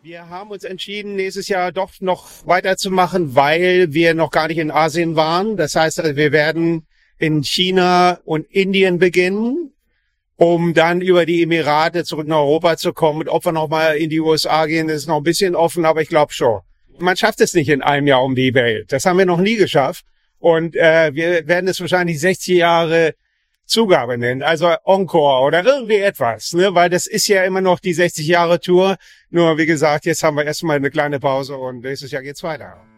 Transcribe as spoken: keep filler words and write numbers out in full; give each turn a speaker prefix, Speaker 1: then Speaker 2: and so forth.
Speaker 1: Wir haben uns entschieden, nächstes Jahr doch noch weiterzumachen, weil wir noch gar nicht in Asien waren. Das heißt, wir werden in China und Indien beginnen, um dann über die Emirate zurück nach Europa zu kommen. Und ob wir noch mal in die U S A gehen, ist noch ein bisschen offen, aber ich glaube schon. Man schafft es nicht in einem Jahr um die Welt. Das haben wir noch nie geschafft. Und äh, wir werden es wahrscheinlich sechzig Jahre Zugabe nennen, also Encore oder irgendwie etwas, ne? Weil das ist ja immer noch die sechzig Jahre Tour. Nur wie gesagt, jetzt haben wir erstmal eine kleine Pause und nächstes Jahr geht's weiter.